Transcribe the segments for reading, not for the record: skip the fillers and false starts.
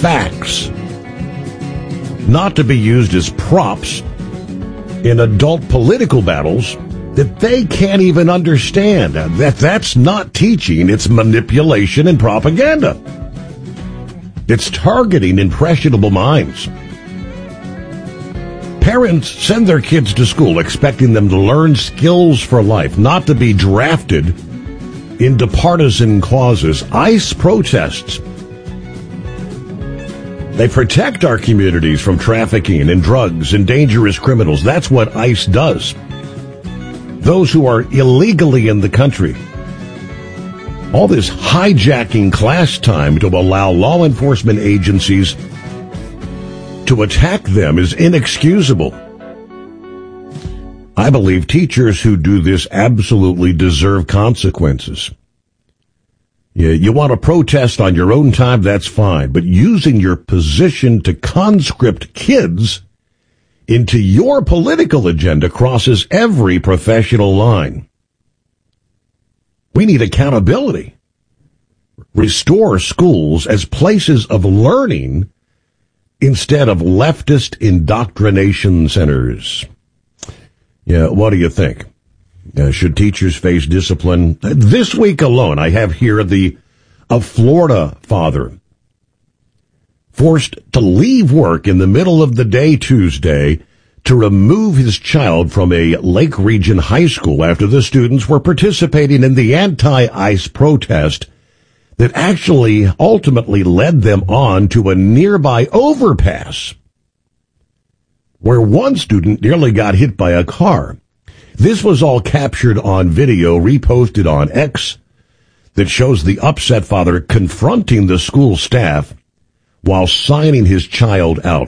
facts, not to be used as props in adult political battles that they can't even understand. That's not teaching, it's manipulation and propaganda. It's targeting impressionable minds. Parents send their kids to school expecting them to learn skills for life, not to be drafted into partisan causes. ICE protests. They protect our communities from trafficking and drugs and dangerous criminals. That's what ICE does. Those who are illegally in the country. All this hijacking class time to allow law enforcement agencies to attack them is inexcusable. I believe teachers who do this absolutely deserve consequences. You want to protest on your own time, that's fine, but using your position to conscript kids into your political agenda crosses every professional line. We need accountability. Restore schools as places of learning instead of leftist indoctrination centers. Yeah, what do you think? Should teachers face discipline? This week alone, I have here a Florida father forced to leave work in the middle of the day Tuesday to remove his child from a Lake Region high school after the students were participating in the anti-ICE protest that actually ultimately led them on to a nearby overpass where one student nearly got hit by a car. This was all captured on video, reposted on X, that shows the upset father confronting the school staff while signing his child out.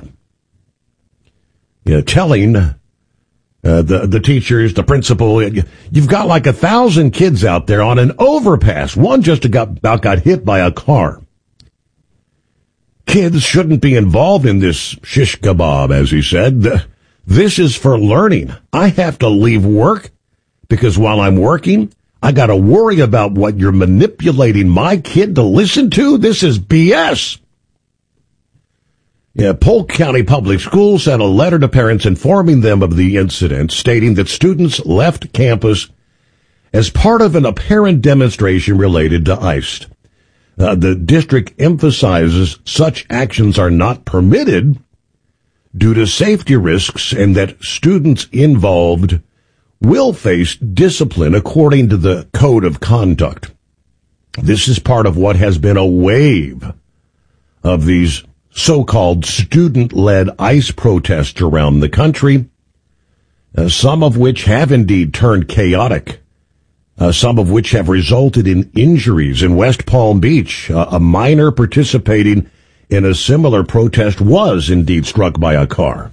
Telling the teachers, the principal, you've got like 1,000 kids out there on an overpass. One just about got hit by a car. Kids shouldn't be involved in this shish kebab, as he said. This is for learning. I have to leave work because while I'm working, I got to worry about what you're manipulating my kid to listen to. This is BS. Polk County Public Schools sent a letter to parents informing them of the incident, stating that students left campus as part of an apparent demonstration related to ICE. The district emphasizes such actions are not permitted due to safety risks and that students involved will face discipline according to the code of conduct. This is part of what has been a wave of these so-called student-led ICE protests around the country, some of which have indeed turned chaotic, some of which have resulted in injuries. In West Palm Beach, a minor participating in a similar protest was indeed struck by a car.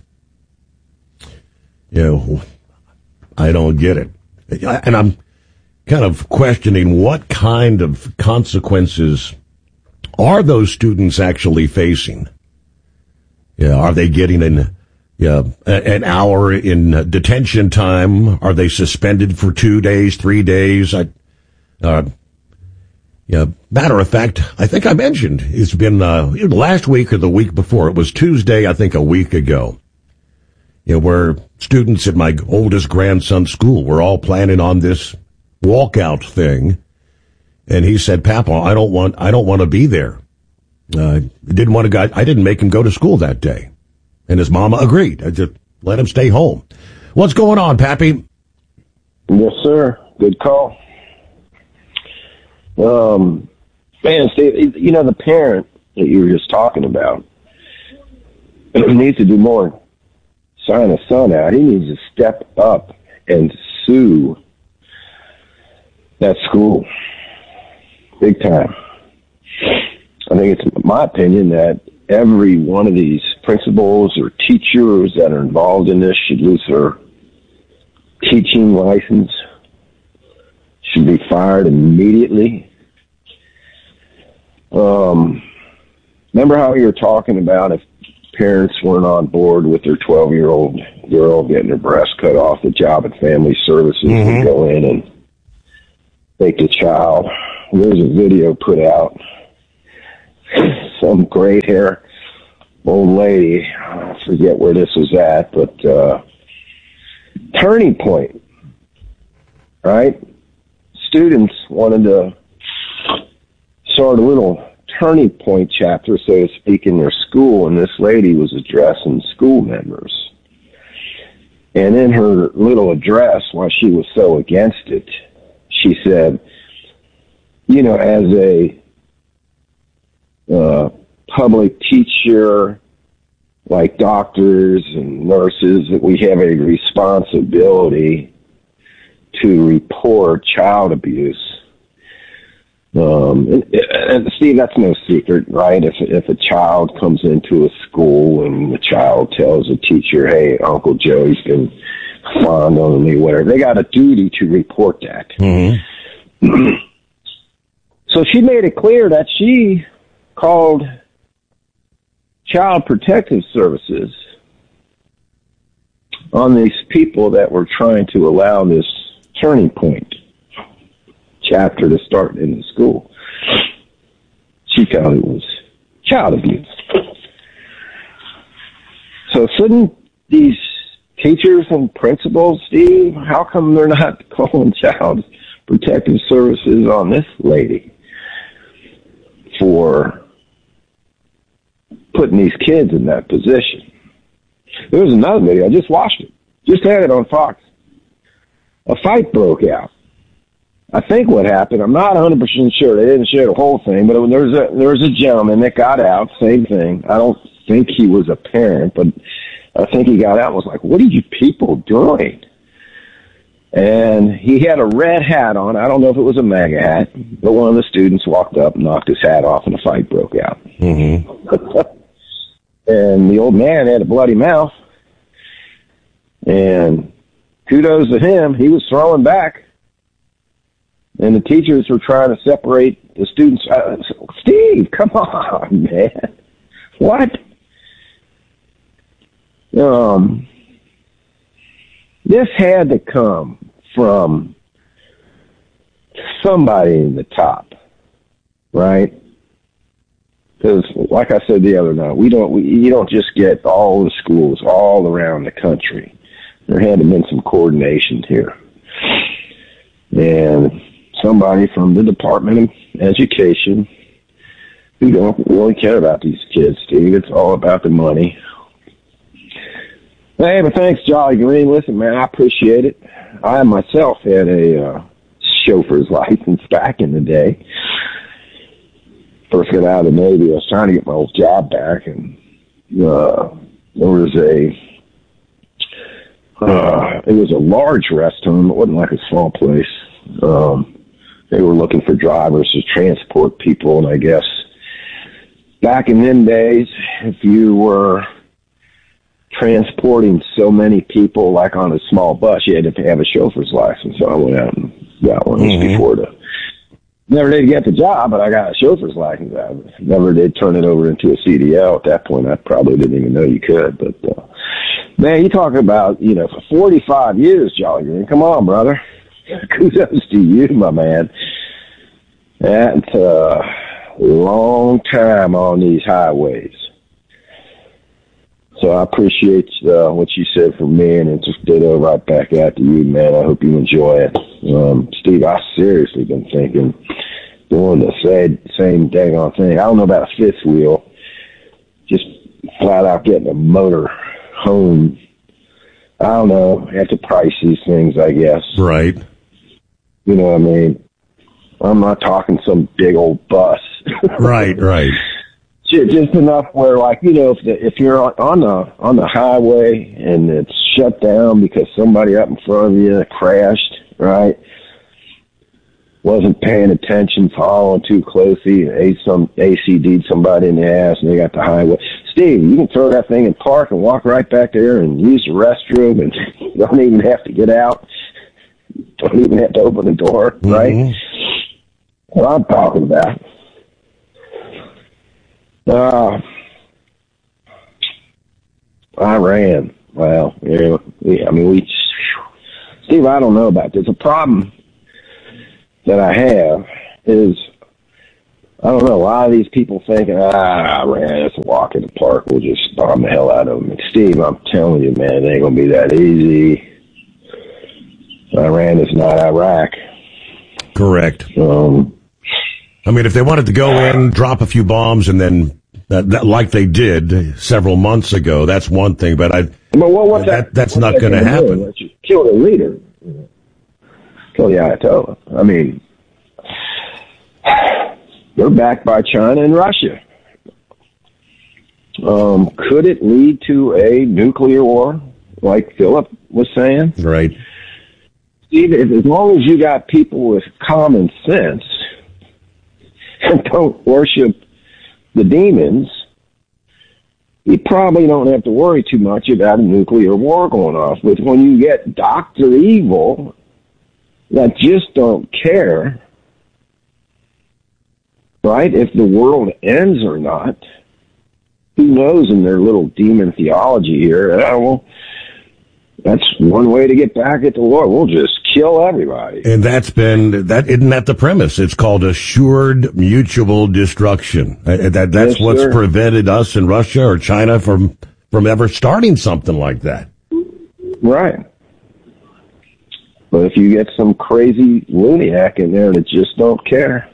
I don't get it. And I'm kind of questioning what kind of consequences are those students actually facing? Are they getting an hour in detention time? Are they suspended for 2 days, 3 days? Matter of fact, I think I mentioned it's been last week or the week before. It was Tuesday, I think, a week ago. Where students at my oldest grandson's school were all planning on this walkout thing, and he said, "Papa, I don't want to be there." I didn't make him go to school that day, and his mama agreed. I just let him stay home. What's going on, Pappy? Yes, sir. Good call. Man, Steve, the parent that you were just talking about needs to do more. Sign his son out. He needs to step up and sue that school big time. I think it's my opinion that every one of these principals or teachers that are involved in this should lose their teaching license, should be fired immediately. Remember how you were talking about if parents weren't on board with their 12-year-old girl getting her breast cut off, the Job and Family Services would go in and take the child. There's a video put out. Some great hair old lady. I forget where this was at, but Turning Point, right? Students wanted to start a little Turning Point chapter, so to speak, in their school, and this lady was addressing school members. And in her little address, while she was so against it, she said, as a public teacher, like doctors and nurses, that we have a responsibility to report child abuse. And Steve, that's no secret, right? If a child comes into a school and the child tells a teacher, "Hey, Uncle Joey's been fondling me," whatever, they got a duty to report that. Mm-hmm. So she made it clear that she called Child Protective Services on these people that were trying to allow this Turning Point chapter to start in the school. She felt it was child abuse. So shouldn't these teachers and principals, Steve, how come they're not calling Child Protective Services on this lady for putting these kids in that position? There was another video. I just watched it. Just had it on Fox. A fight broke out. I think what happened, I'm not 100% sure. They didn't share the whole thing, but there was a gentleman that got out, same thing. I don't think he was a parent, but I think he got out and was like, "What are you people doing?" And he had a red hat on. I don't know if it was a MAGA hat, but one of the students walked up and knocked his hat off, and a fight broke out. Mm-hmm. And the old man had a bloody mouth, and kudos to him, he was throwing back. And the teachers were trying to separate the students. Steve, come on, man. What? This had to come from somebody in the top, right? Because, like I said the other night, you don't just get all the schools all around the country. There had to have been some coordination here. And somebody from the Department of Education who don't really care about these kids, Steve. It's all about the money. Hey, but thanks, Jolly Green. Listen, man, I appreciate it. I myself had a chauffeur's license back in the day. First got out of the Navy, I was trying to get my old job back, and there was it was a large rest home. It wasn't like a small place. They were looking for drivers to transport people, and I guess back in them days, if you were transporting so many people, like on a small bus, you had to have a chauffeur's license. So I went out and got one before never did get the job, but I got a chauffeur's license. I never did turn it over into a CDL. At that point, I probably didn't even know you could. But, man, you talk about, for 45 years, Jolly Green. Come on, brother. Kudos to you, my man. That's a long time on these highways. So I appreciate what you said for me, and it's just ditto right back out to you, man. I hope you enjoy it. Steve, I seriously been thinking doing the same dang on thing. I don't know about a fifth wheel. Just flat out getting a motor home. I don't know. Have to price these things, I guess. Right. You know what I mean? I'm not talking some big old bus. Right. Just enough where, like, if you're on the highway and it's shut down because somebody up in front of you crashed, right? Wasn't paying attention, following too closely, ACD'd somebody in the ass, and they got the highway. Steve, you can throw that thing in park and walk right back there and use the restroom, and you don't even have to get out. Don't even have to open the door, right? Mm-hmm. What I'm talking about. Iran. Well, Steve, I don't know about this. A problem that I have is I don't know. A lot of these people think, Iran, it's a walk in the park. We'll just bomb the hell out of them. And Steve, I'm telling you, man, it ain't going to be that easy. Iran is not Iraq. Correct. I mean, if they wanted to go in, drop a few bombs, and then, like they did several months ago, that's one thing. But that's not going to happen. Kill the leader. Kill the Ayatollah. I mean, they're backed by China and Russia. Could it lead to a nuclear war, like Philip was saying? Right. Steve, as long as you got people with common sense and don't worship the demons, you probably don't have to worry too much about a nuclear war going off. But when you get Dr. Evil that just don't care, right, if the world ends or not, who knows in their little demon theology here, well, that's one way to get back at the Lord. We'll just kill everybody. And isn't that the premise? It's called assured mutual destruction. That's what's prevented us in Russia or China from ever starting something like that. Right. But if you get some crazy luniac in there that just don't care,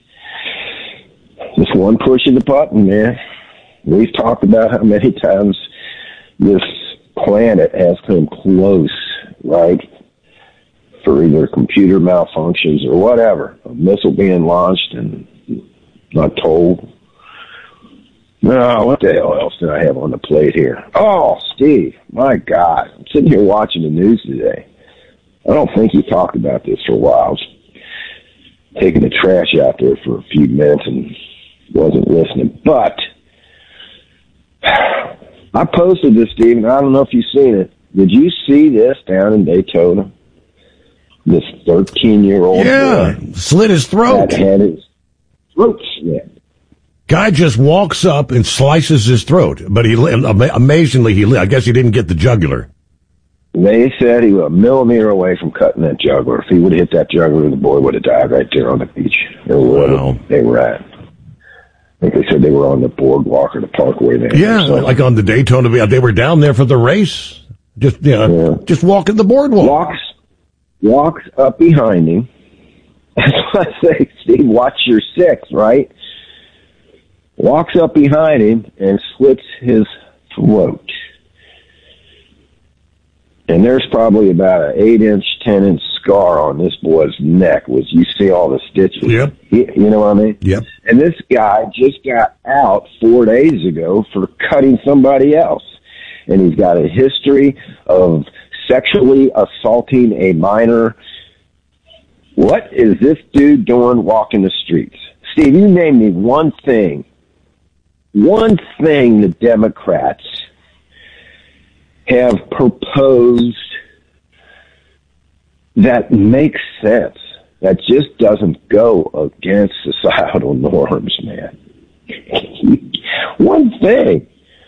just one push of the button, man. We've talked about how many times this planet has come close, right, for either computer malfunctions or whatever. A missile being launched and not told. No, what the hell else did I have on the plate here? Oh, Steve, my God. I'm sitting here watching the news today. I don't think you talked about this for a while. I was taking the trash out there for a few minutes and wasn't listening. But I posted this, Steve, and I don't know if you've seen it. Did you see this down in Daytona? This 13-year-old boy slit his throat. That had his throat slit. Guy just walks up and slices his throat, but amazingly, I guess he didn't get the jugular. They said he was a millimeter away from cutting that jugular. If he would have hit that jugular, the boy would have died right there on the beach. Or they were at. I think they said they were on the boardwalk or the parkway there. Yeah, like on the Daytona. They were down there for the race. Just walking the boardwalk. Walks up behind him. That's why I say, Steve, watch your six, right? Walks up behind him and slits his throat. And there's probably about an 8-inch, 10-inch scar on this boy's neck. You see all the stitches. Yep. You know what I mean? Yep. And this guy just got out 4 days ago for cutting somebody else. And he's got a history of sexually assaulting a minor. What is this dude doing walking the streets? Steve, you name me one thing the Democrats have proposed that makes sense, that just doesn't go against societal norms, man. One thing.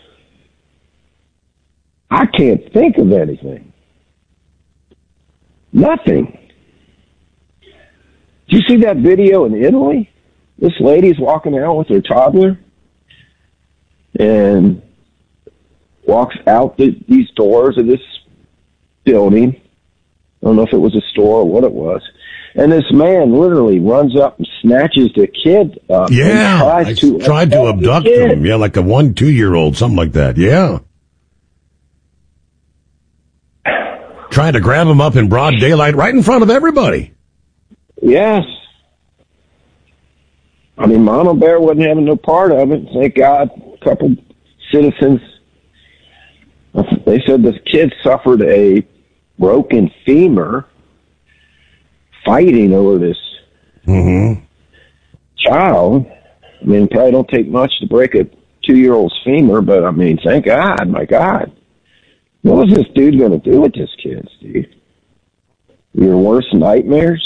I can't think of anything. Nothing. Did you see that video in Italy? This lady's walking out with her toddler and walks out these doors of this building. I don't know if it was a store or what it was. And this man literally runs up and snatches the kid up. Yeah, and tried to abduct him. Yeah, like a 1-2-year-old, something like that. Yeah. Trying to grab him up in broad daylight right in front of everybody. Yes. I mean, Mama Bear wasn't having no part of it. Thank God, a couple citizens. They said the kid suffered a broken femur fighting over this child. I mean, probably don't take much to break a 2-year-old's femur, but I mean, thank God, my God. What was this dude going to do with this kid, Steve? Your worst nightmares?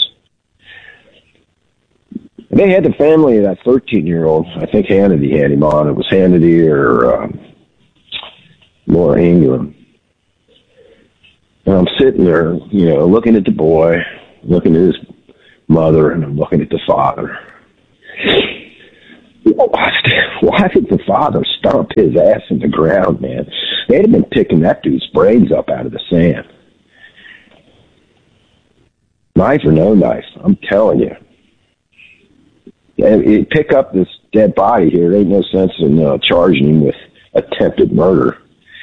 They had the family of that 13-year-old. I think Hannity had him on. It was Hannity or Laura Ingraham. And I'm sitting there, looking at the boy, looking at his mother, and I'm looking at the father. Why did the father stomp his ass in the ground, man? They'd have been picking that dude's brains up out of the sand. Knife or no knife, I'm telling you. You pick up this dead body here. There ain't no sense in charging him with attempted murder.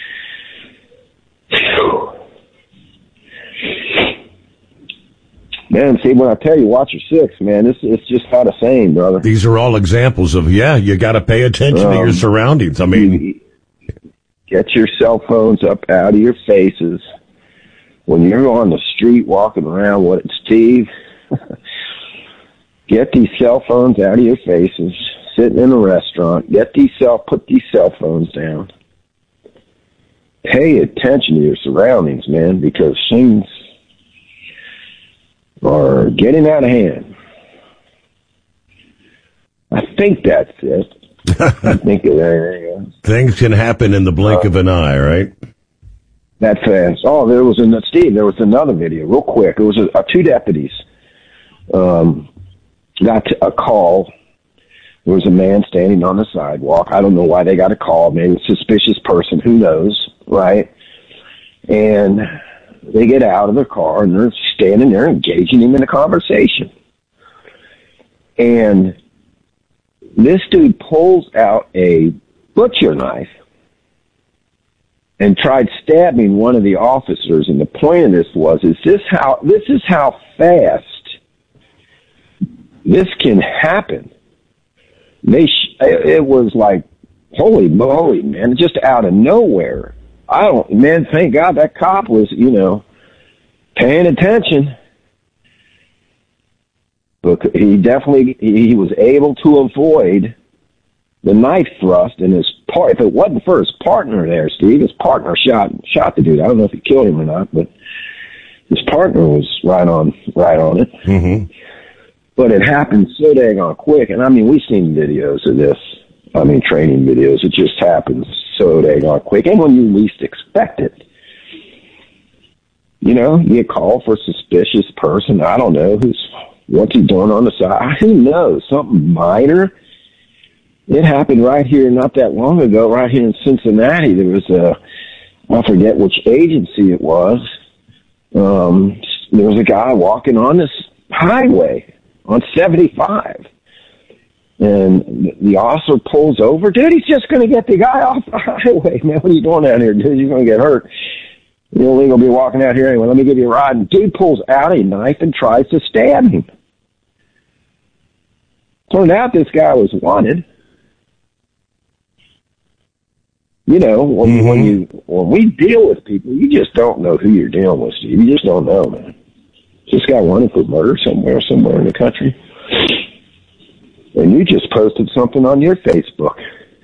Man, see, when I tell you, watch your six, man, it's just not the same, brother. These are all examples of, you got to pay attention to your surroundings. I mean, get your cell phones up out of your faces. When you're on the street walking around, Steve, get these cell phones out of your faces. Sitting in a restaurant, put these cell phones down. Pay attention to your surroundings, man, because things are getting out of hand. I think that's it. I think of anything else. Things can happen in the blink of an eye, right? That fast. Oh, there was another video, real quick. It was two deputies got a call. There was a man standing on the sidewalk. I don't know why they got a call. Maybe a suspicious person. Who knows, right? And they get out of their car, and they're standing there engaging him in a conversation. And this dude pulls out a butcher knife and tried stabbing one of the officers. And the point of this is how fast this can happen. It was like, holy moly, man, just out of nowhere. Thank God that cop was, paying attention. But he was able to avoid the knife thrust, and if it wasn't for his partner there, Steve, his partner shot the dude. I don't know if he killed him or not, but his partner was right on it. Mm-hmm. But it happened so daggone quick, and we've seen videos of this. Training videos. It just happens so daggone quick, and when you least expect it. You get called for a suspicious person. I don't know what's he doing on the side. Who knows? Something minor. It happened right here not that long ago, right here in Cincinnati. There was I forget which agency it was. There was a guy walking on this highway on 75. And the officer pulls over. Dude, he's just going to get the guy off the highway. Man, what are you doing out here, dude? You're going to get hurt. You're only going to be walking out here anyway. Let me give you a ride. And dude pulls out a knife and tries to stab him. Turned out this guy was wanted. When we deal with people, you just don't know who you're dealing with, Steve. You just don't know, man. This guy wanted for murder somewhere in the country. And you just posted something on your Facebook.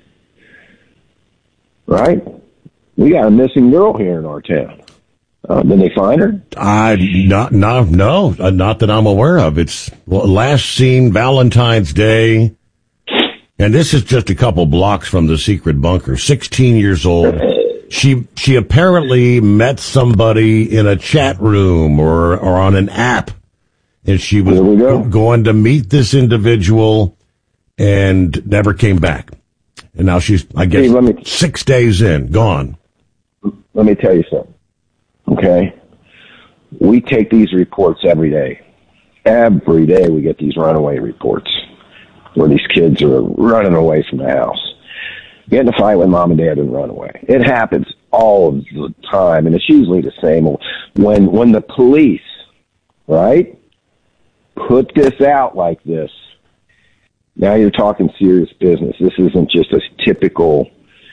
Right? We got a missing girl here in our town. Did they find her? No, not that I'm aware of. It's last seen Valentine's Day. And this is just a couple blocks from the secret bunker. 16 years old. She apparently met somebody in a chat room or on an app. And she was going to meet this individual and never came back. And now she's, I guess, 6 days in, gone. Let me tell you something. Okay? We take these reports every day. Every day we get these runaway reports where these kids are running away from the house. Get in a fight with mom and dad and run away. It happens all the time, and it's usually the same. When the police, right, put this out like this, now you're talking serious business. This isn't just a typical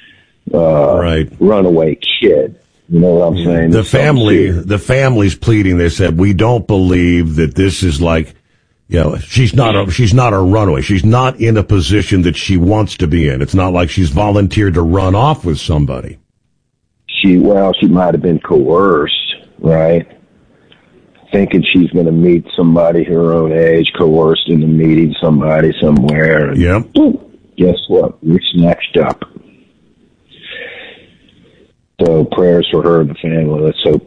runaway kid. You know what I'm saying? The family's pleading. They said, we don't believe that this is like, she's not a runaway. She's not in a position that she wants to be in. It's not like she's volunteered to run off with somebody. She might have been coerced, right? Thinking she's going to meet somebody her own age, coerced into meeting somebody somewhere. And yep. Guess what? You're snatched up. So prayers for her and the family.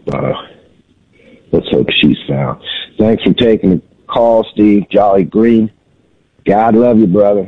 Let's hope she's found. Thanks for taking the call, Steve. Jolly Green. God love you, brother.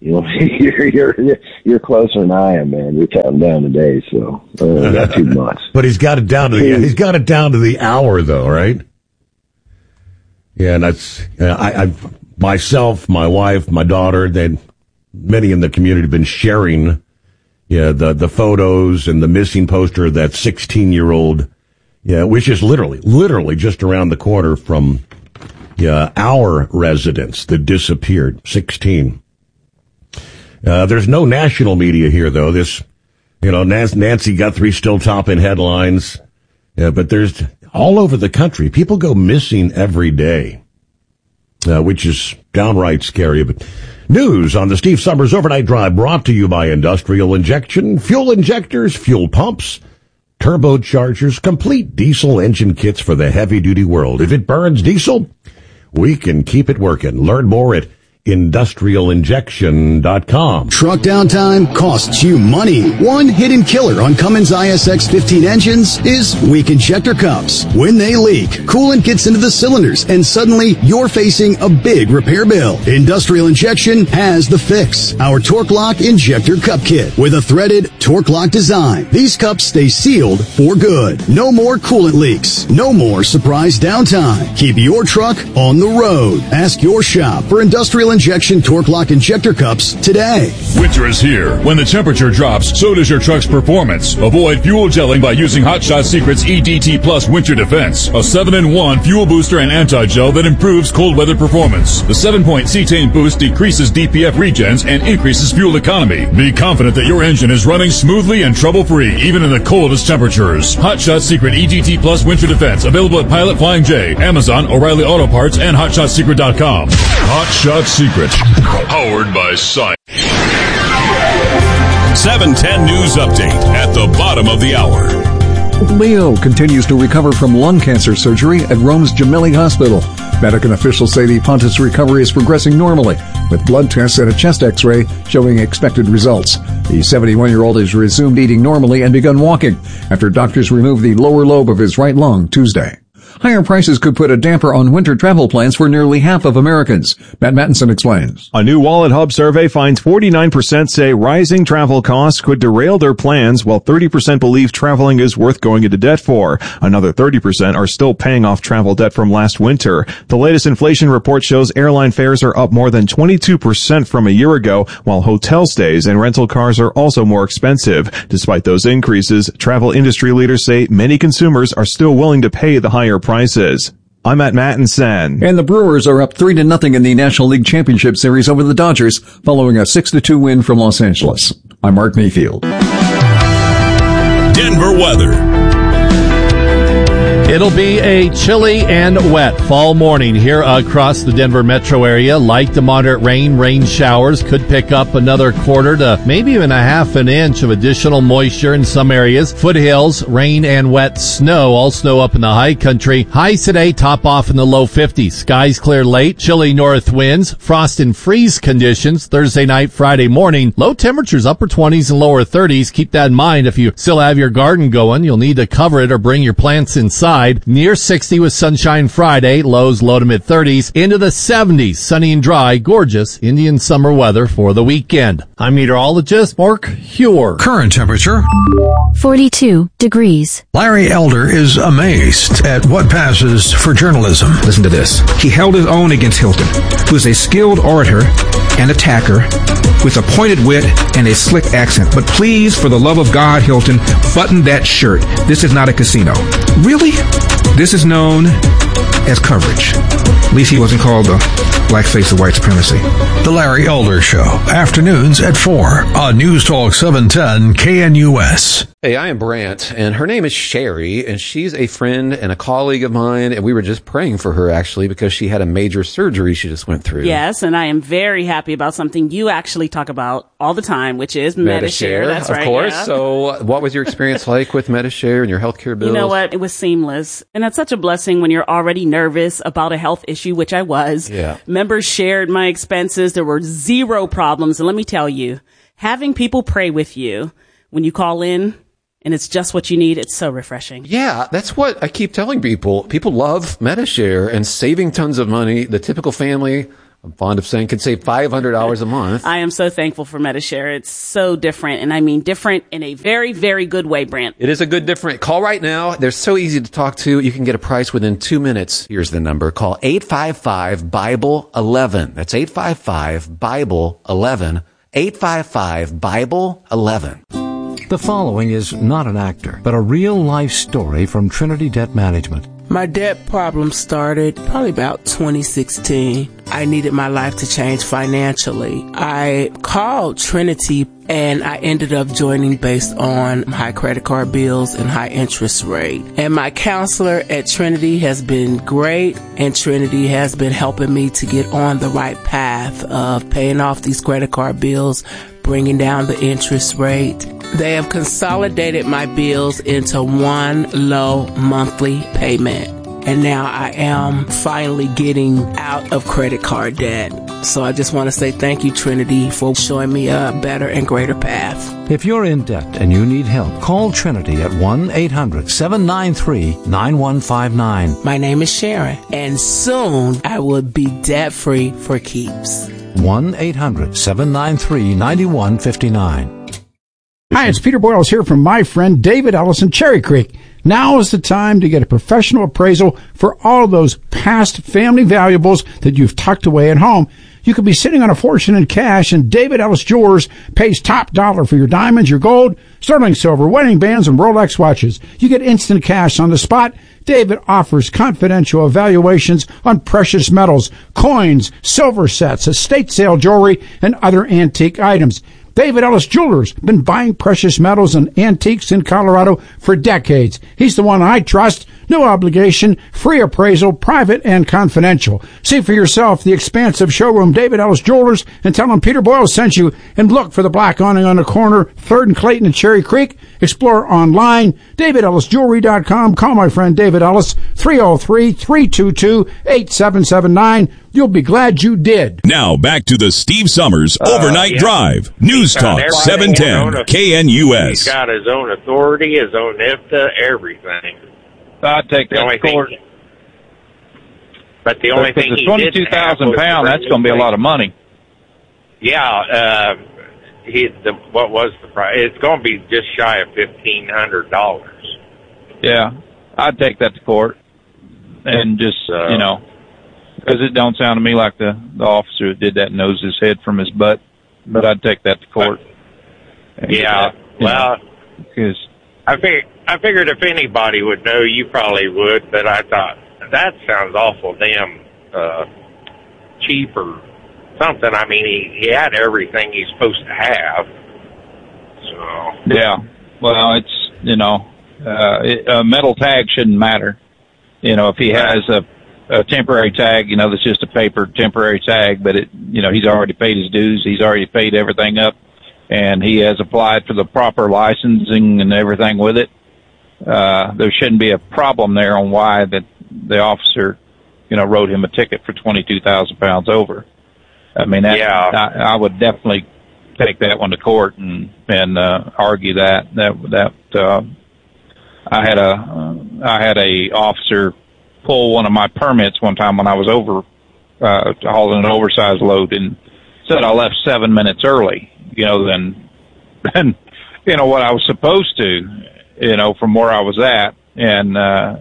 You know, you're closer than I am, man. You're counting down the days, so not 2 months. But he's got it down to the hour, though, right? Yeah, and that's I myself, my wife, my daughter, many in the community have been sharing, the photos and the missing poster of that 16-year-old, which is literally just around the corner from our residence that disappeared, 16. There's no national media here, though. This, Nancy Guthrie still topping headlines. But there's all over the country. People go missing every day, which is downright scary. But news on the Steve Summers Overnight Drive brought to you by Industrial Injection, fuel injectors, fuel pumps, turbochargers, complete diesel engine kits for the heavy-duty world. If it burns diesel, we can keep it working. Learn more at industrialinjection.com. Truck downtime costs you money. One hidden killer on Cummins ISX 15 engines is weak injector cups. When they leak, coolant gets into the cylinders and suddenly you're facing a big repair bill. Industrial Injection has the fix. Our Torque Lock Injector Cup Kit with a threaded Torque Lock design. These cups stay sealed for good. No more coolant leaks. No more surprise downtime. Keep your truck on the road. Ask your shop for Industrial Injection Torque Lock Injector Cups today. Winter is here. When the temperature drops, so does your truck's performance. Avoid fuel gelling by using Hot Shot Secret's EDT Plus Winter Defense, a 7-in-1 fuel booster and anti-gel that improves cold weather performance. The 7-point cetane boost decreases DPF regens and increases fuel economy. Be confident that your engine is running smoothly and trouble-free, even in the coldest temperatures. Hot Shot Secret EDT Plus Winter Defense, available at Pilot Flying J, Amazon, O'Reilly Auto Parts, and HotShotSecret.com. Hot Shot Secret, powered by science. 710 News Update at the bottom of the hour. Leo continues to recover from lung cancer surgery at Rome's Gemelli Hospital. Medical officials say the Pontiff's recovery is progressing normally, with blood tests and a chest x-ray showing expected results. The 71-year-old has resumed eating normally and begun walking after doctors removed the lower lobe of his right lung Tuesday. Higher prices could put a damper on winter travel plans for nearly half of Americans. Matt Mattinson explains. A new Wallet Hub survey finds 49% say rising travel costs could derail their plans, while 30% believe traveling is worth going into debt for. Another 30% are still paying off travel debt from last winter. The latest inflation report shows airline fares are up more than 22% from a year ago, while hotel stays and rental cars are also more expensive. Despite those increases, travel industry leaders say many consumers are still willing to pay the higher prices. I'm Matt Mattinson. And the Brewers are up 3-0 in the National League Championship Series over the Dodgers, following a 6-2 win from Los Angeles. I'm Mark Mayfield. Denver weather. It'll be a chilly and wet fall morning here across the Denver metro area. Light to moderate rain showers could pick up another quarter to maybe even a half an inch of additional moisture in some areas. Foothills, rain and wet snow, all snow up in the high country. Highs today top off in the low 50s. Skies clear late, chilly north winds, frost and freeze conditions Thursday night, Friday morning. Low temperatures upper 20s and lower 30s. Keep that in mind. If you still have your garden going, you'll need to cover it or bring your plants inside. Near 60 with sunshine Friday, lows low to mid-30s, into the 70s, sunny and dry, gorgeous Indian summer weather for the weekend. I'm meteorologist Mark Huer. Current temperature 42 degrees. Larry Elder is amazed at what passes for journalism. Listen to this. He held his own against Hilton, who is a skilled orator and attacker with a pointed wit and a slick accent. But please, for the love of God, Hilton, button that shirt. This is not a casino. Really? This is known as coverage. At least he wasn't called the blackface of white supremacy. The Larry Elder Show, afternoons at 4 on News Talk 710 KNUS. Hey, I am Brant, and her name is Sherry, and she's a friend and a colleague of mine, and we were just praying for her, actually, because she had a major surgery she just went through. Yes, and I am very happy about something you actually talk about all the time, which is Medi-Share. That's right. Of course. Yeah. So what was your experience like with Medi-Share and your healthcare bills? You know what? It was seamless. And that's such a blessing when you're already nervous about a health issue, which I was. Yeah. Members shared my expenses. There were zero problems. And let me tell you, having people pray with you when you call in, and it's just what you need. It's so refreshing. Yeah, that's what I keep telling people. People love Medi-Share and saving tons of money. The typical family I'm fond of saying, can save $500 a month. I am so thankful for Medi-Share. It's so different, and I mean different in a very, very good way, Brent. It is a good different. Call right now. They're so easy to talk to. You can get a price within 2 minutes. Here's the number. Call 855-BIBLE-11. That's 855-BIBLE-11. 855-BIBLE-11. The following is not an actor, but a real-life story from Trinity Debt Management. My debt problem started probably about 2016. I needed my life to change financially. I called Trinity and I ended up joining based on high credit card bills and high interest rate. And my counselor at Trinity has been great, and Trinity has been helping me to get on the right path of paying off these credit card bills, bringing down the interest rate. They have consolidated my bills into one low monthly payment. And now I am finally getting out of credit card debt. So I just want to say thank you, Trinity, for showing me a better and greater path. If you're in debt and you need help, call Trinity at 1-800-793-9159. My name is Sharon, and soon I will be debt-free for keeps. 1-800-793-9159. Hi, it's Peter Boyles here from my friend David Ellis in Cherry Creek. Now is the time to get a professional appraisal for all those past family valuables that you've tucked away at home. You could be sitting on a fortune in cash, and David Ellis Jewelers pays top dollar for your diamonds, your gold, sterling silver, wedding bands, and Rolex watches. You get instant cash on the spot. David offers confidential evaluations on precious metals, coins, silver sets, estate sale jewelry, and other antique items. David Ellis Jewelers been buying precious metals and antiques in Colorado for decades. He's the one I trust. No obligation, free appraisal, private and confidential. See for yourself the expansive showroom, David Ellis Jewelers, and tell him Peter Boyle sent you. And look for the black awning on the corner, 3rd and Clayton and Cherry Creek. Explore online, DavidEllisJewelry.com. Call my friend David Ellis, 303-322-8779. You'll be glad you did. Now back to the Steve Summers Overnight Drive. News Talk 710 KNUS. He's got his own authority, his own IFTA, everything. I'd take that to court. But the only thing the 22,000 pounds, that's going to be a lot of money. Yeah, what was the price? It's going to be just shy of $1,500. Yeah, I'd take that to court, and just because it don't sound to me like the officer who did that knows his head from his butt. But I'd take that to court. Because I figured if anybody would know, you probably would. But I thought that sounds awful damn cheap or something. I mean, he had everything he's supposed to have. So yeah, well, it's a metal tag shouldn't matter. If he has a temporary tag, that's just a paper temporary tag, but he's already paid his dues. He's already paid everything up, and he has applied for the proper licensing and everything with it. There shouldn't be a problem there on why the officer, wrote him a ticket for 22,000 pounds over. I mean, I would definitely take that one to court and argue that I had a officer pull one of my permits one time when I was over hauling an oversized load, and said I left 7 minutes early, than what I was supposed to, from where I was at, and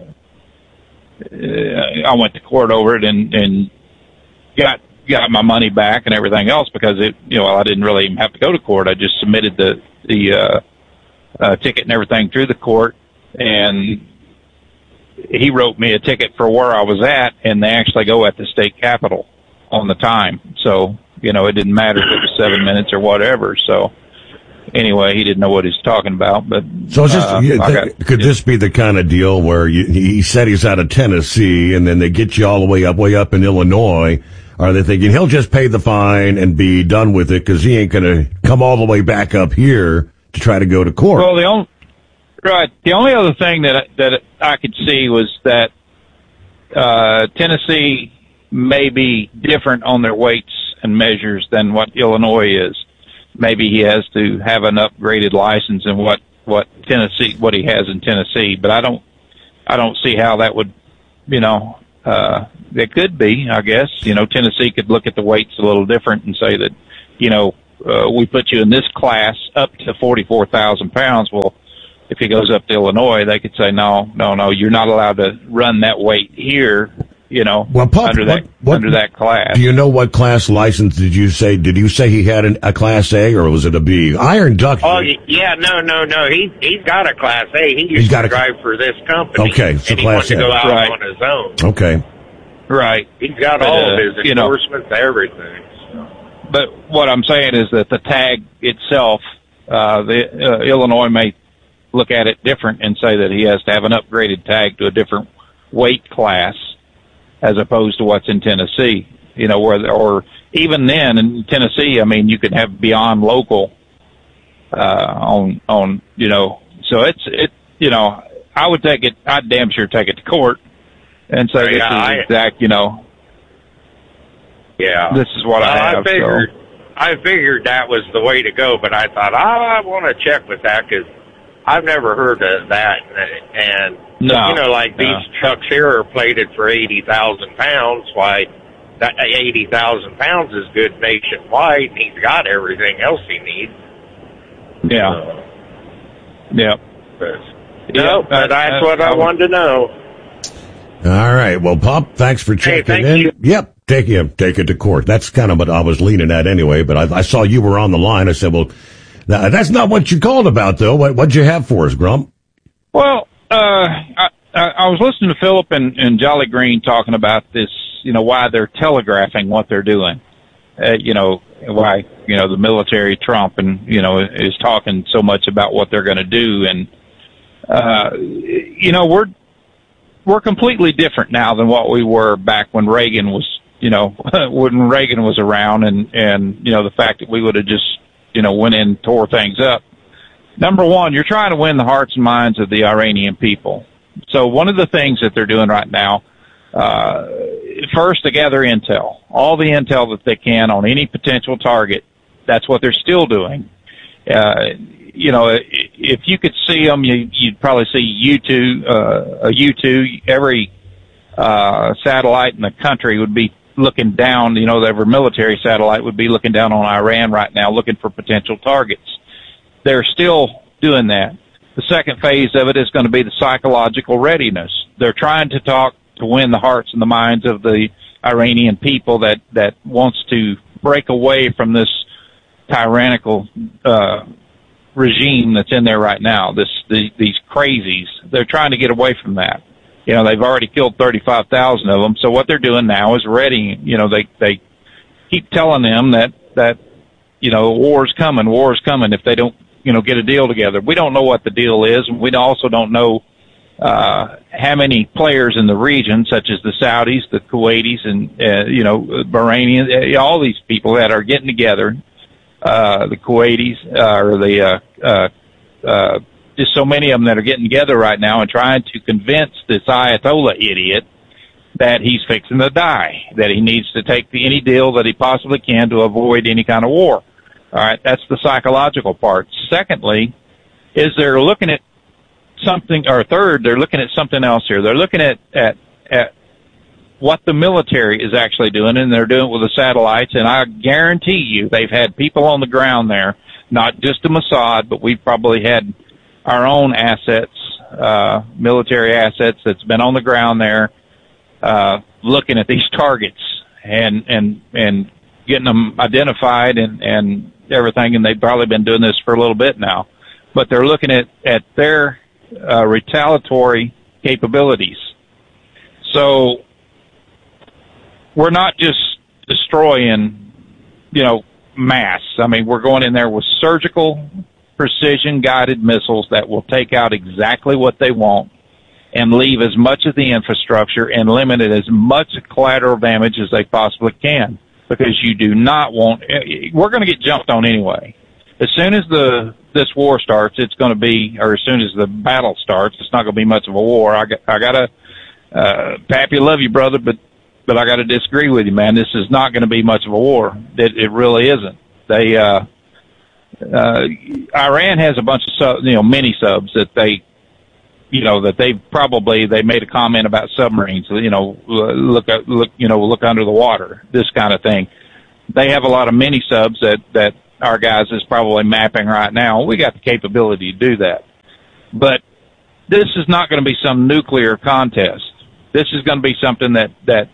I went to court over it and got my money back and everything else because I didn't really even have to go to court. I just submitted the ticket and everything through the court, and he wrote me a ticket for where I was at, and they actually go at the state capitol on the time. So, it didn't matter if it was 7 minutes or whatever. So, anyway, he didn't know what he's talking about. But so, could this be the kind of deal where he said he's out of Tennessee, and then they get you all the way up in Illinois? Are they thinking he'll just pay the fine and be done with it because he ain't going to come all the way back up here to try to go to court? Well, the only other thing that I could see was that Tennessee may be different on their weights and measures than what Illinois is. Maybe he has to have an upgraded license in what he has in Tennessee, but I don't see how that would, It could be, I guess. Tennessee could look at the weights a little different and say that, we put you in this class up to 44,000 pounds. Well, if he goes up to Illinois, they could say, no, you're not allowed to run that weight here, under that class. Do you know what class license did you say? Did you say he had a Class A or was it a B? Iron Duck. Oh, yeah, no. He's got a Class A. He used to drive for this company. Okay, so and he Class wanted to go A. out Right. on his own. Okay. Right. He's got all of his endorsements, everything. But what I'm saying is that the tag itself, Illinois may look at it different and say that he has to have an upgraded tag to a different weight class as opposed to what's in Tennessee. Or even then in Tennessee, I mean, you could have beyond local on so I would take it. I'd damn sure take it to court and say this is exact. Yeah, this is what I have. I figured that was the way to go, but I thought I want to check with that because I've never heard of that. And these trucks here are plated for 80,000 pounds. Why that 80,000 pounds is good nationwide, and he's got everything else he needs. Yeah. But that's what I wanted to know. All right. Well, Pop, thanks for checking in. You. Yep. Take it to court. That's kind of what I was leaning at anyway, but I saw you were on the line. I said, well, that's not what you called about, though. What'd you have for us, Grump? Well, I was listening to Philip and Jolly Green talking about this, why they're telegraphing what they're doing. Why, the military, Trump, and, is talking so much about what they're going to do. And, we're completely different now than what we were back when Reagan was, when Reagan was around and, the fact that we would have just, went in and tore things up. Number one, you're trying to win the hearts and minds of the Iranian people. So one of the things that they're doing right now, first to gather intel, all the intel that they can on any potential target. That's what they're still doing. If you could see them, you'd probably see U-2, every, satellite in the country would be looking down, every military satellite would be looking down on Iran right now, looking for potential targets. They're still doing that. The second phase of it is going to be the psychological readiness. They're trying to talk to win the hearts and the minds of the Iranian people that wants to break away from this tyrannical, regime that's in there right now, these crazies. They're trying to get away from that. They've already killed 35,000 of them. So what they're doing now is readying. They keep telling them that war's coming if they don't, get a deal together. We don't know what the deal is, and we also don't know how many players in the region, such as the Saudis, the Kuwaitis, and Bahrainians, all these people that are getting together. The Kuwaitis, just so many of them that are getting together right now and trying to convince this Ayatollah idiot that he's fixing to die, that he needs to take any deal that he possibly can to avoid any kind of war. All right, that's the psychological part. Secondly, is they're looking at something, or third, they're looking at something else here. They're looking at what the military is actually doing, and they're doing it with the satellites, and I guarantee you they've had people on the ground there, not just the Mossad, but we've probably had our own assets, military assets that's been on the ground there, looking at these targets and getting them identified and everything, and they've probably been doing this for a little bit now. But they're looking at their retaliatory capabilities. So we're not just destroying, mass. I mean, we're going in there with surgical, precision-guided missiles that will take out exactly what they want and leave as much of the infrastructure and limit as much collateral damage as they possibly can, because you do not want – we're going to get jumped on anyway. As soon as this war starts, it's going to be – or as soon as the battle starts, it's not going to be much of a war. I got to Pappy, love you, brother, but I got to disagree with you, man. This is not going to be much of a war. It really isn't. Iran has a bunch of mini subs that they, that they made a comment about submarines, look under the water, this kind of thing. They have a lot of mini subs that our guys is probably mapping right now. We got the capability to do that. But this is not going to be some nuclear contest. This is going to be something that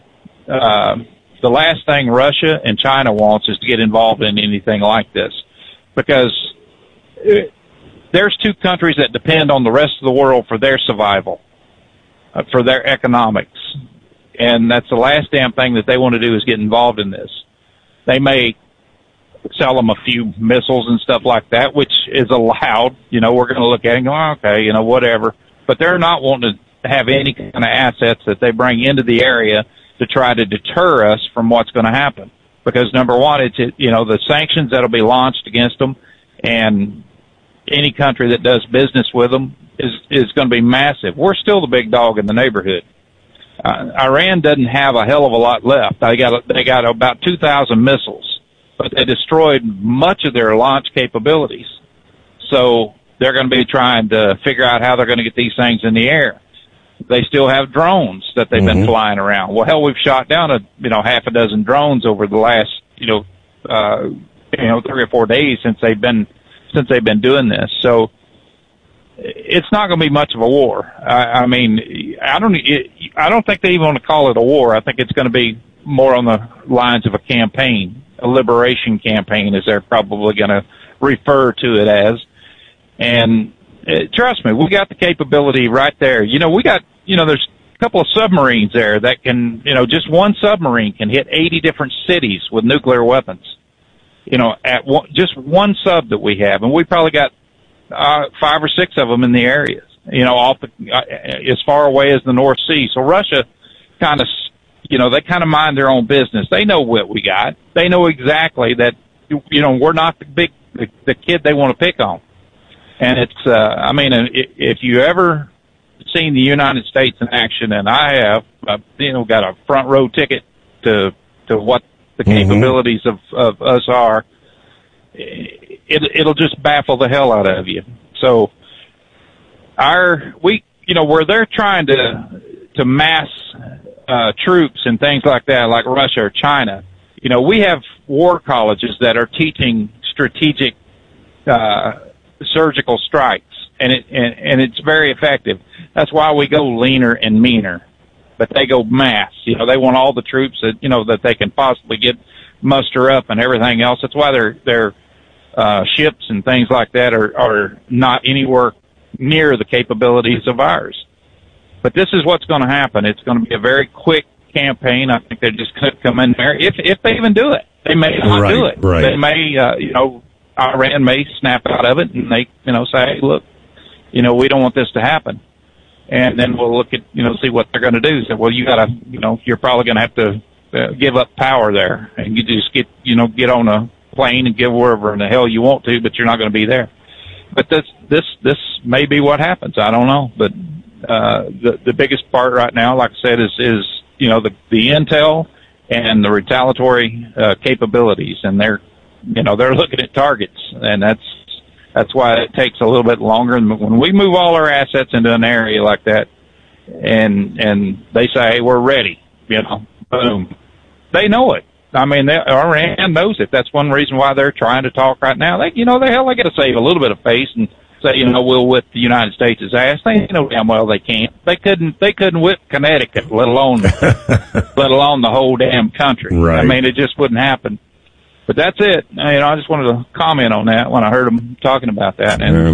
the last thing Russia and China wants is to get involved in anything like this, because there's two countries that depend on the rest of the world for their survival, for their economics. And that's the last damn thing that they want to do is get involved in this. They may sell them a few missiles and stuff like that, which is allowed. We're going to look at it and go, okay, whatever. But they're not wanting to have any kind of assets that they bring into the area to try to deter us from what's going to happen. Because number one, it's the sanctions that'll be launched against them, and any country that does business with them is going to be massive. We're still the big dog in the neighborhood. Iran doesn't have a hell of a lot left. They got about 2,000 missiles, but they destroyed much of their launch capabilities. So they're going to be trying to figure out how they're going to get these things in the air. They still have drones that they've been flying around. Well, hell, we've shot down half a dozen drones over the last 3 or 4 days since they've been doing this. So it's not going to be much of a war. I don't think they even want to call it a war. I think it's going to be more on the lines of a campaign, a liberation campaign, as they're probably going to refer to it as. And trust me, we got the capability right there. We got, there's a couple of submarines there that can, just one submarine can hit 80 different cities with nuclear weapons. At just one sub that we have, and we probably got 5 or 6 of them in the areas, as far away as the North Sea. So Russia kind of, they kind of mind their own business. They know what we got. They know exactly that, we're not the kid they want to pick on. And it's, if you ever seen the United States in action, and I have, got a front row ticket to what the capabilities of us are, it'll just baffle the hell out of you. So where they're trying to mass troops and things like that, like Russia or China, we have war colleges that are teaching strategic surgical strikes, and it's very effective. That's why we go leaner and meaner, but they go mass. They want all the troops that they can possibly muster up and everything else. That's why their ships and things like that are not anywhere near the capabilities of ours. But this is what's going to happen. It's going to be a very quick campaign. I think they're just going to come in there if they even do it. They may not do it. Right. They may Iran may snap out of it, and they say, hey, look, we don't want this to happen. And then we'll look at, see what they're going to do. So, well, you got to, you're probably going to have to give up power there, and you just get on a plane and get wherever in the hell you want to, but you're not going to be there. But this may be what happens. I don't know. But the biggest part right now, like I said, is the intel and the retaliatory capabilities, and they're looking at targets, and that's why it takes a little bit longer. And when we move all our assets into an area like that, and they say, hey, we're ready, boom, they know it. Iran knows it. That's one reason why they're trying to talk right now. They got to save a little bit of face and say, we'll whip the United States' ass. They know damn well they can't. They couldn't whip Connecticut, let alone the whole damn country. Right. It just wouldn't happen. But that's it. I just wanted to comment on that when I heard them talking about that,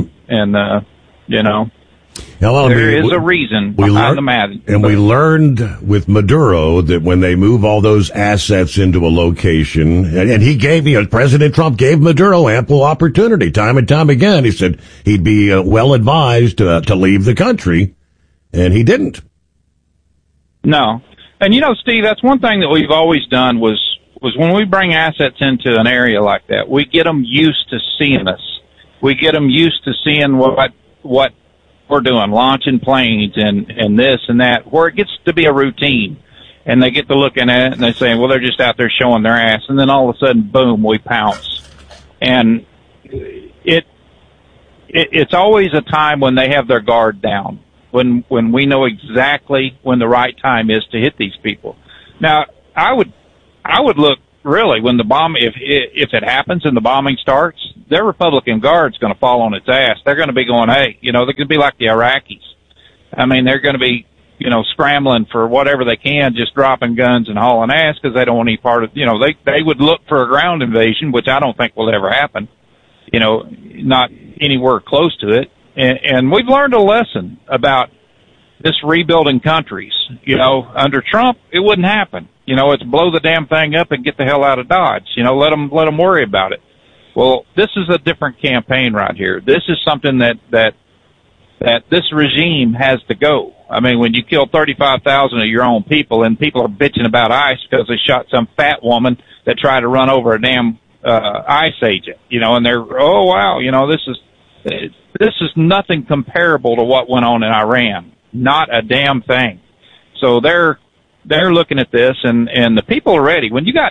there is a reason behind the madness. And we learned with Maduro that when they move all those assets into a location, and he gave, President Trump gave Maduro ample opportunity time and time again. He said he'd be well advised to leave the country, and he didn't. No. And Steve, that's one thing that we've always done was when we bring assets into an area like that, we get them used to seeing us. We get them used to seeing what we're doing, launching planes and this and that, where it gets to be a routine. And they get to looking at it and they say, well, they're just out there showing their ass. And then all of a sudden, boom, we pounce. And it's always a time when they have their guard down, when we know exactly when the right time is to hit these people. Now, I would look really when the bomb, if it happens and the bombing starts, their Republican Guard's going to fall on its ass. They're going to be going, hey, they're going to be like the Iraqis. I mean, they're going to be, scrambling for whatever they can, just dropping guns and hauling ass because they don't want any part of, they would look for a ground invasion, which I don't think will ever happen, not anywhere close to it. And we've learned a lesson about this rebuilding countries. Under Trump, it wouldn't happen. It's blow the damn thing up and get the hell out of Dodge. Let them worry about it. Well, this is a different campaign right here. This is something that this regime has to go. I mean, when you kill 35,000 of your own people and people are bitching about ICE because they shot some fat woman that tried to run over a damn ICE agent, and they're, oh wow, this is nothing comparable to what went on in Iran. Not a damn thing. So they're looking at this, and the people are ready. When you got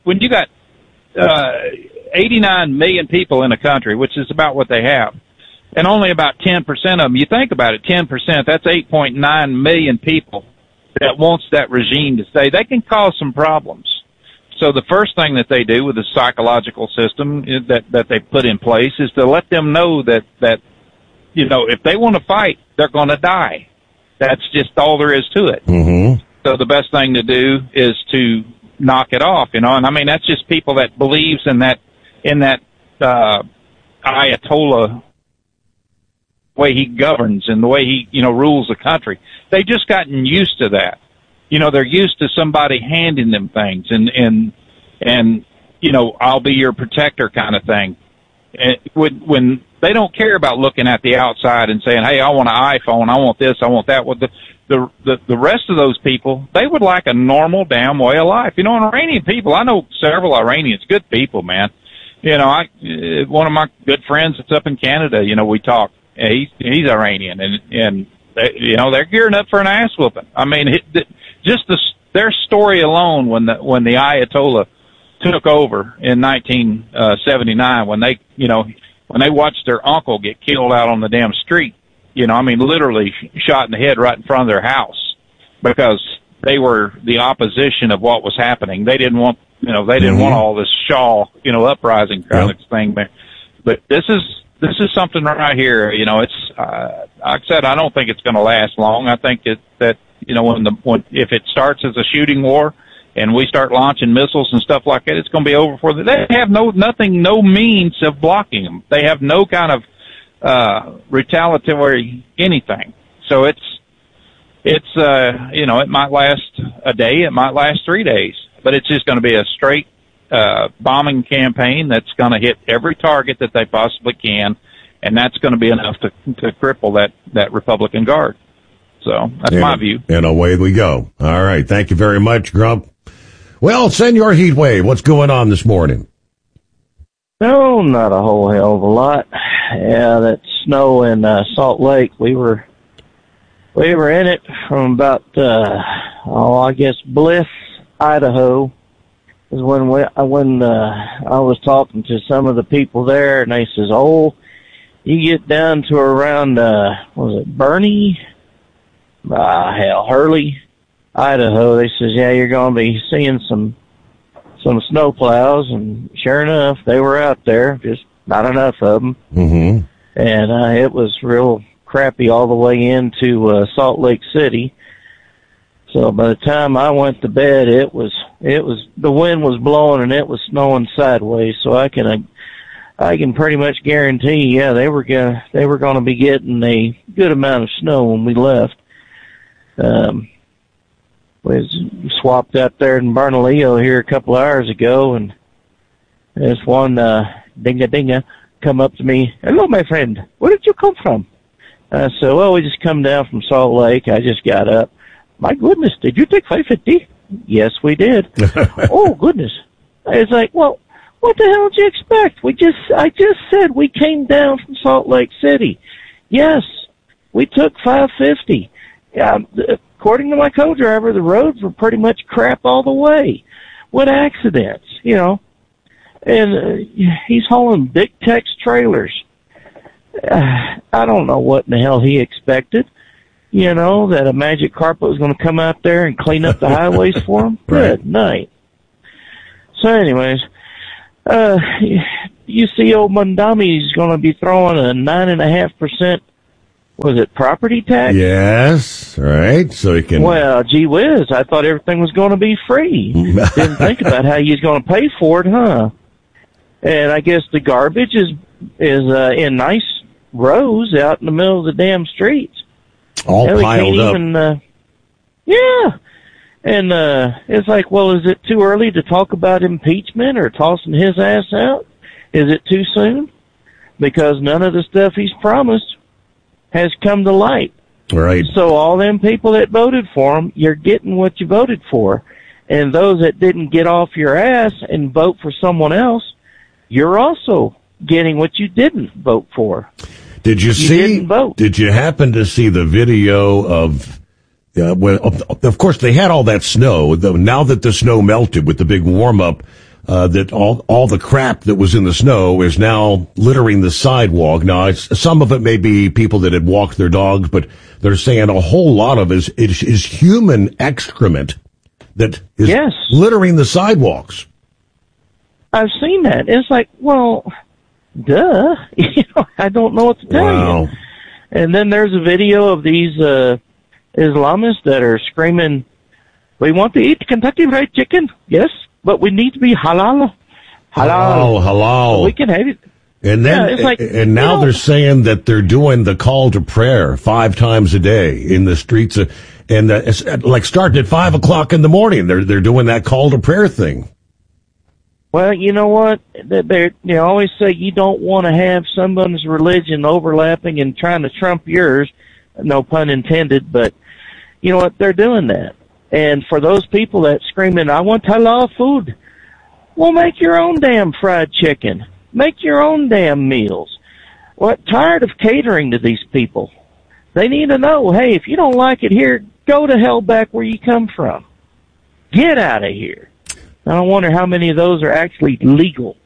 89 million people in a country, which is about what they have, and only about 10% of them, you think about it, 10%, that's 8.9 million people that wants that regime to stay. They can cause some problems. So the first thing that they do with the psychological system that they put in place is to let them know that if they want to fight, they're going to die. That's just all there is to it. Mm-hmm. So the best thing to do is to knock it off, and I mean, that's just people that believes in that Ayatollah way he governs and the way he, rules the country. They've just gotten used to that. They're used to somebody handing them things and I'll be your protector kind of thing. And when they don't care about looking at the outside and saying, hey, I want an iPhone, I want this, I want that. Well, the rest of those people, they would like a normal damn way of life. Iranian people, I know several Iranians, good people, man. One of my good friends that's up in Canada, we talk. He's Iranian, and they're gearing up for an ass whooping. I mean, their story alone when the Ayatollah took over in 1979, when they watched their uncle get killed out on the damn street, literally shot in the head right in front of their house because they were the opposition of what was happening. They didn't want, want all this Shah, uprising kind of thing. But this is something right here. It's like I said, I don't think it's going to last long. I think that if it starts as a shooting war and we start launching missiles and stuff like that, it's going to be over for them. They have no means of blocking them. They have no kind of retaliatory anything. So it might last a day, it might last 3 days, but it's just going to be a straight bombing campaign that's going to hit every target that they possibly can, and that's going to be enough to cripple that Republican Guard. So that's my view. And away we go. All right. Thank you very much, Grump. Well, Senor Heatwave, what's going on this morning? No, not a whole hell of a lot. Yeah, that snow in Salt Lake, we were in it from about, I guess Bliss, Idaho, is when I was talking to some of the people there, and they says, "Oh, you get down to around was it Bernie? Hurley, Idaho." They says, "Yeah, you're going to be seeing some snow plows," and sure enough, they were out there, just not enough of them. Mm-hmm. And it was real crappy all the way into Salt Lake City. So by the time I went to bed, it was the wind was blowing and it was snowing sideways. So I can pretty much guarantee, yeah, they were going to be getting a good amount of snow when we left. We swapped out there in Bernalillo here a couple hours ago, and this one dinga come up to me. "Hello, my friend. Where did you come from?" I said, "Well, we just come down from Salt Lake. I just got up." "My goodness, did you take 550? "Yes, we did." "Oh, goodness." It's like, well, what the hell did you expect? I just said we came down from Salt Lake City. Yes, we took 550. According to my co-driver, the roads were pretty much crap all the way. What accidents, And he's hauling big Tex trailers. I don't know what in the hell he expected. that a magic carpet was going to come out there and clean up the highways for them. Right. Good night. So anyways, you see old Mondami's going to be throwing a 9.5%, was it property tax? Yes, right. So he can. Well, gee whiz, I thought everything was going to be free. Didn't think about how he's going to pay for it, huh? And I guess the garbage is in nice rows out in the middle of the damn streets. All piled up. Yeah. And it's like, well, is it too early to talk about impeachment or tossing his ass out? Is it too soon? Because none of the stuff he's promised has come to light. Right. So all them people that voted for him, you're getting what you voted for. And those that didn't get off your ass and vote for someone else, you're also getting what you didn't vote for. Did you see? Did you happen to see the video of? Of course, they had all that snow. Now that the snow melted with the big warm up, that all the crap that was in the snow is now littering the sidewalk. Now, some of it may be people that had walked their dogs, but they're saying a whole lot of it is human excrement that is littering the sidewalks. I've seen that. It's like, well, duh. I don't know what to tell you. And then there's a video of these Islamists that are screaming, "We want to eat Kentucky Fried Chicken, yes, but we need to be halal. Halal. So we can have it." And then, it's like, and now they're saying that they're doing the call to prayer 5 times a day in the streets, and it's like starting at 5 o'clock in the morning. They're doing that call to prayer thing. Well, you know what? They always say you don't want to have someone's religion overlapping and trying to trump yours. No pun intended, but you know what? They're doing that. And for those people that screaming, "I want halal food," well, make your own damn fried chicken. Make your own damn meals. What? Tired of catering to these people. They need to know, hey, if you don't like it here, go to hell back where you come from. Get out of here. I wonder how many of those are actually legal.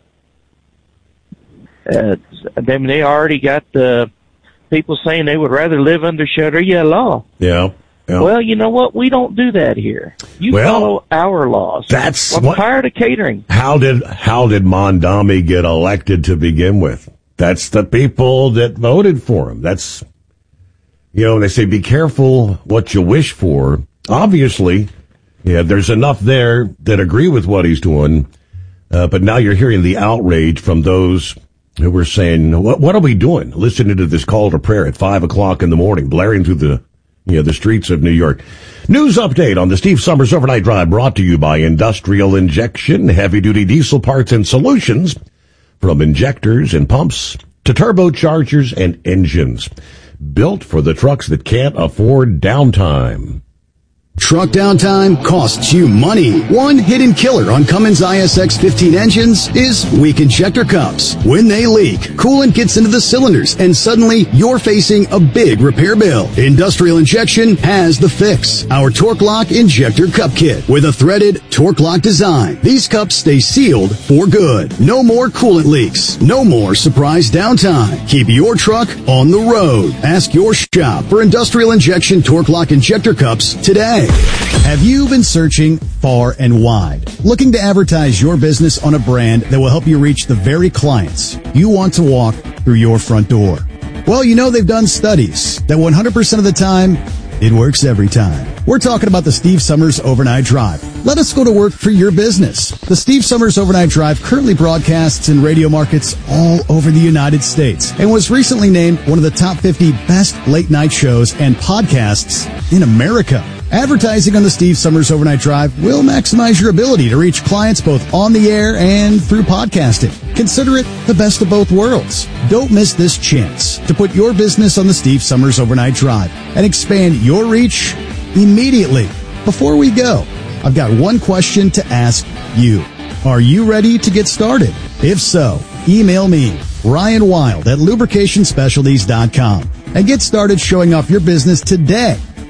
They already got the people saying they would rather live under Sharia law. Yeah. Well, you know what? We don't do that here. You follow our laws. I'm tired of catering. How did Mondami get elected to begin with? That's the people that voted for him. That's, they say be careful what you wish for. Obviously, there's enough there that agree with what he's doing. But now you're hearing the outrage from those who were saying, what are we doing? Listening to this call to prayer at 5 o'clock in the morning, blaring through the streets of New York. News update on the Steve Summers Overnight Drive, brought to you by Industrial Injection, heavy-duty diesel parts and solutions, from injectors and pumps to turbochargers and engines, built for the trucks that can't afford downtime. Truck downtime costs you money. One hidden killer on Cummins ISX 15 engines is weak injector cups. When they leak, coolant gets into the cylinders, and suddenly you're facing a big repair bill. Industrial Injection has the fix. Our Torque Lock Injector Cup Kit with a threaded Torque Lock design. These cups stay sealed for good. No more coolant leaks. No more surprise downtime. Keep your truck on the road. Ask your shop for Industrial Injection Torque Lock Injector Cups today. Have you been searching far and wide, looking to advertise your business on a brand that will help you reach the very clients you want to walk through your front door? Well, they've done studies that 100% of the time, it works every time. We're talking about the Steve Summers Overnight Drive. Let us go to work for your business. The Steve Summers Overnight Drive currently broadcasts in radio markets all over the United States and was recently named one of the top 50 best late night shows and podcasts in America. Advertising on the Steve Summers Overnight Drive will maximize your ability to reach clients both on the air and through podcasting. Consider it the best of both worlds. Don't miss this chance to put your business on the Steve Summers Overnight Drive and expand your reach immediately. Before we go, I've got one question to ask you. Are you ready to get started? If so, email me, Ryan Wild at lubricationspecialties.com, and get started showing off your business today.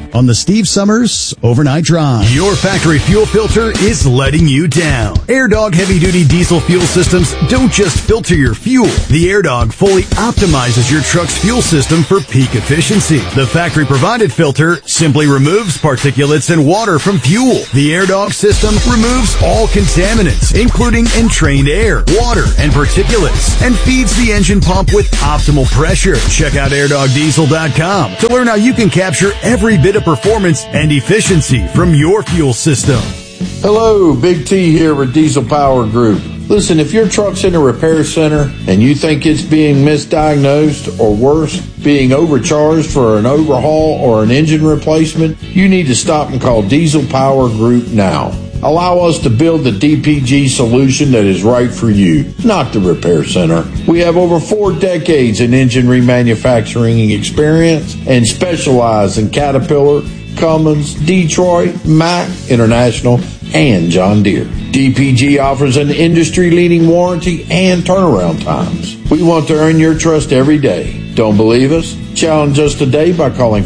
on the Steve Summers Overnight Drive. Your factory fuel filter is letting you down. AirDog heavy-duty diesel fuel systems don't just filter your fuel. The AirDog fully optimizes your truck's fuel system for peak efficiency. The factory-provided filter simply removes particulates and water from fuel. The AirDog system removes all contaminants, including entrained air, water, and particulates, and feeds the engine pump with optimal pressure. Check out airdogdiesel.com to learn how you can capture every bit of performance and efficiency from your fuel system. Hello, Big T here with Diesel Power Group. Listen, if your truck's in a repair center and you think it's being misdiagnosed or worse, being overcharged for an overhaul or an engine replacement, you need to stop and call Diesel Power Group now. Allow us to build the DPG solution that is right for you, not the repair center. We have over 4 decades in engine remanufacturing experience and specialize in Caterpillar, Cummins, Detroit, Mack, International, and John Deere. DPG offers an industry-leading warranty and turnaround times. We want to earn your trust every day. Don't believe us? Challenge us today by calling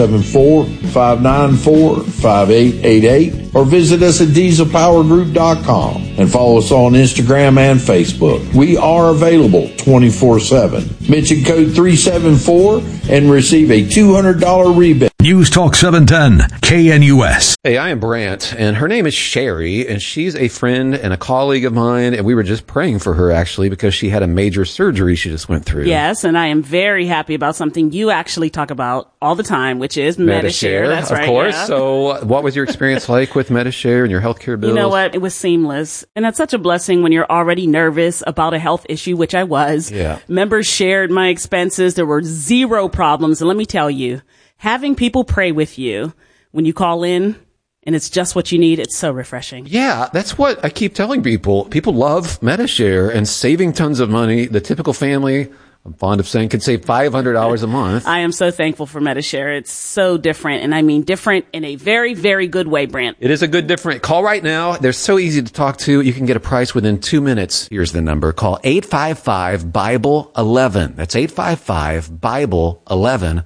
574-594-5888 or visit us at dieselpowergroup.com and follow us on Instagram and Facebook. We are available 24/7. Mention code 374 and receive a $200 rebate. News Talk 710 KNUS. Hey, I am Brant, and her name is Sherry, and she's a friend and a colleague of mine, and we were just praying for her, actually, because she had a major surgery she just went through. Yes, and I am very happy about something you actually talk about all the time, which is Medi-Share. That's right. Of course. Yeah. So what was your experience like with Medi-Share and your healthcare bills? You know what? It was seamless. And that's such a blessing when you're already nervous about a health issue, which I was. Yeah. Members shared my expenses. There were 0 problems. And let me tell you, having people pray with you when you call in and it's just what you need, it's so refreshing. Yeah, that's what I keep telling people. People love Medi-Share and saving tons of money. The typical family, I'm fond of saying, could save $500 a month. I am so thankful for Medi-Share. It's so different, and I mean different in a very, very good way, Brant. It is a good different. Call right now. They're so easy to talk to. You can get a price within 2 minutes. Here's the number. Call 855-BIBLE-11. That's 855-BIBLE-11.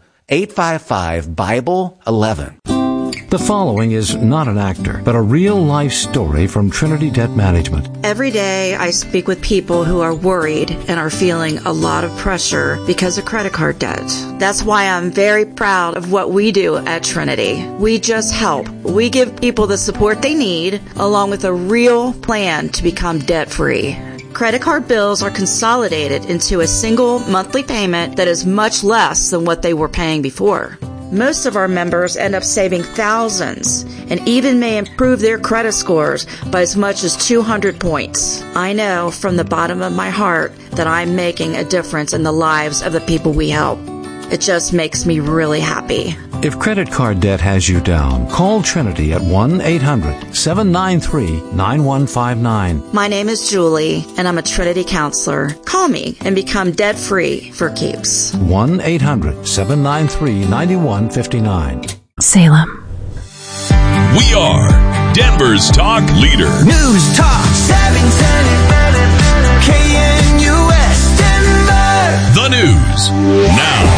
855-BIBLE-11. The following is not an actor, but a real-life story from Trinity Debt Management. Every day I speak with people who are worried and are feeling a lot of pressure because of credit card debt. That's why I'm very proud of what we do at Trinity. We just help. We give people the support they need, along with a real plan to become debt-free. Credit card bills are consolidated into a single monthly payment that is much less than what they were paying before. Most of our members end up saving thousands and even may improve their credit scores by as much as 200 points. I know from the bottom of my heart that I'm making a difference in the lives of the people we help. It just makes me really happy. If credit card debt has you down, call Trinity at 1-800-793-9159. My name is Julie, and I'm a Trinity counselor. Call me and become debt-free for keeps. 1-800-793-9159. Salem. We are Denver's talk leader. News Talk 710 KNUS Denver. The news now.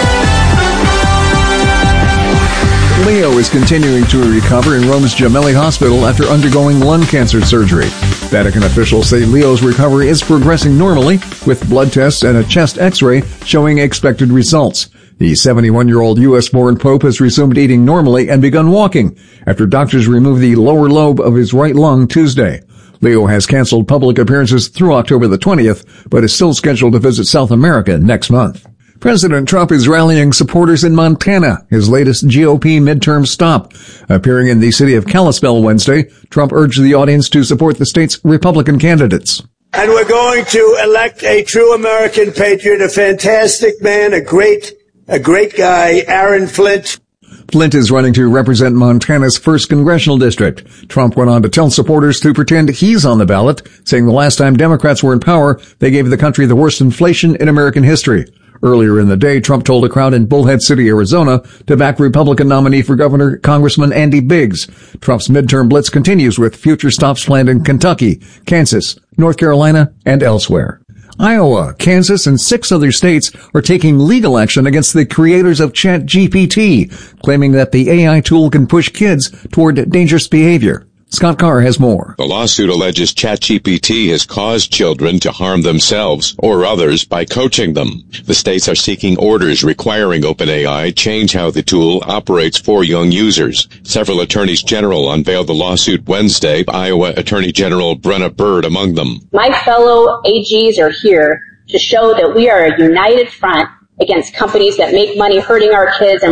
Leo is continuing to recover in Rome's Gemelli Hospital after undergoing lung cancer surgery. Vatican officials say Leo's recovery is progressing normally, with blood tests and a chest x-ray showing expected results. The 71-year-old U.S.-born Pope has resumed eating normally and begun walking after doctors removed the lower lobe of his right lung Tuesday. Leo has canceled public appearances through October the 20th, but is still scheduled to visit South America next month. President Trump is rallying supporters in Montana, his latest GOP midterm stop. Appearing in the city of Kalispell Wednesday, Trump urged the audience to support the state's Republican candidates. And we're going to elect a true American patriot, a fantastic man, a great guy, Aaron Flint. Flint is running to represent Montana's 1st congressional district. Trump went on to tell supporters to pretend he's on the ballot, saying the last time Democrats were in power, they gave the country the worst inflation in American history. Earlier in the day, Trump told a crowd in Bullhead City, Arizona, to back Republican nominee for governor, Congressman Andy Biggs. Trump's midterm blitz continues with future stops planned in Kentucky, Kansas, North Carolina, and elsewhere. Iowa, Kansas, and 6 other states are taking legal action against the creators of ChatGPT, claiming that the AI tool can push kids toward dangerous behavior. Scott Carr has more. The lawsuit alleges ChatGPT has caused children to harm themselves or others by coaching them. The states are seeking orders requiring OpenAI change how the tool operates for young users. Several attorneys general unveiled the lawsuit Wednesday, Iowa Attorney General Brenna Bird among them. My fellow AGs are here to show that we are a united front against companies that make money hurting our kids and